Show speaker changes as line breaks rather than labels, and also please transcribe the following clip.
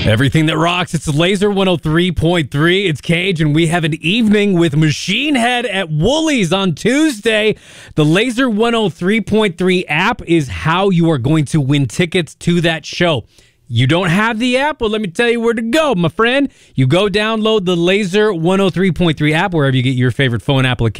Everything that rocks. It's Laser 103.3. It's Cage, and we have an evening with Machine Head at Woolies on Tuesday. The Laser 103.3 app is how you are going to win tickets to that show. You don't have the app? Well, let me tell you where to go, my friend. You go download the Laser 103.3 app wherever you get your favorite phone application.